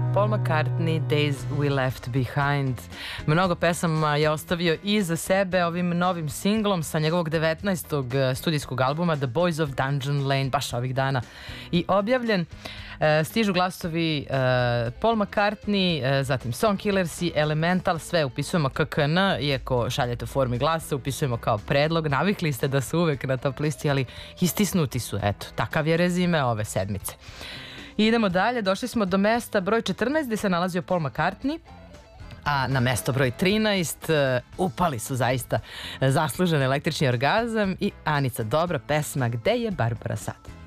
Paul McCartney, Days We Left Behind. Mnogo pesama je ostavio iza sebe ovim novim singlom sa njegovog 19. studijskog albuma The Boys of Dungeon Lane, baš ovih dana i objavljen. Stižu glasovi Paul McCartney, zatim Songkillers i Elemental, sve upisujemo KKN, iako šaljete u formi glasa, upisujemo kao predlog. Navikli ste da su uvek na top listi, ali istisnuti su, eto, takav je rezime ove sedmice. I idemo dalje, došli smo do mesta broj 14 gde se nalazio Paul McCartney, a na mesto broj 13 upali su zaista zaslužen električni orgazam i Anica Dobra, pesma Gde je Barbara sad?